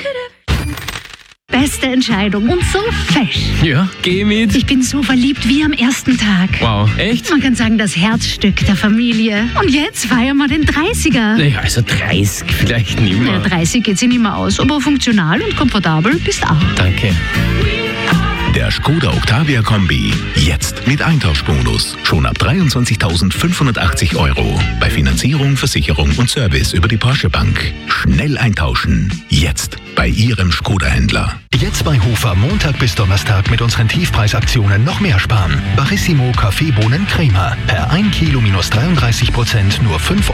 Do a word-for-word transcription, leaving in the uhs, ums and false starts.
Beste Entscheidung und so fesch. Ja, geh mit. Ich bin so verliebt wie am ersten Tag. Wow, echt? Man kann sagen, das Herzstück der Familie. Und jetzt feiern wir den dreißiger. Naja, also dreißig vielleicht nicht mehr. Ja, dreißig geht sich nicht mehr aus, aber funktional und komfortabel bist auch. Danke. Der Skoda Octavia Kombi. Jetzt mit Eintauschbonus. Schon ab dreiundzwanzigtausendfünfhundertachtzig Euro. Bei Finanzierung, Versicherung und Service über die Porsche Bank. Schnell eintauschen. Jetzt bei Ihrem Skoda-Händler. Jetzt bei Hofer Montag bis Donnerstag mit unseren Tiefpreisaktionen noch mehr sparen. Barissimo Kaffeebohnen Crema. Per ein Kilo minus dreiunddreißig Prozent nur fünf